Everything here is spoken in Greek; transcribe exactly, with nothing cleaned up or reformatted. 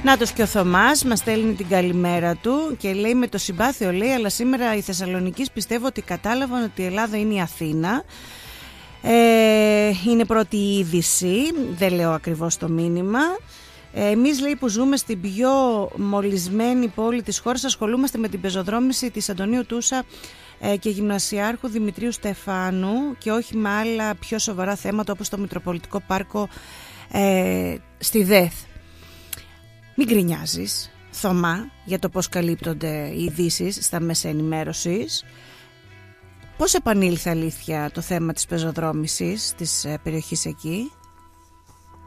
Νάτος και ο Θωμάς μας στέλνει την καλημέρα του και λέει: με το συμπάθειο, λέει, αλλά σήμερα οι Θεσσαλονικείς πιστεύω ότι κατάλαβαν ότι η Ελλάδα είναι η Αθήνα. Ε, είναι πρώτη είδηση, δεν λέω ακριβώς το μήνυμα. ε, Εμείς, λέει, που ζούμε στην πιο μολυσμένη πόλη της χώρας, ασχολούμαστε με την πεζοδρόμηση της Αντωνίου Τούσα ε, και Γυμνασιάρχου Δημητρίου Στεφάνου και όχι με άλλα πιο σοβαρά θέματα όπως το Μητροπολιτικό Πάρκο ε, στη ΔΕΘ. Μην γκρινιάζεις, Θωμά, για το πώς καλύπτονται οι ειδήσεις στα μέσα ενημέρωσης. Πώς επανήλθε αλήθεια το θέμα της πεζοδρόμησης της περιοχής εκεί?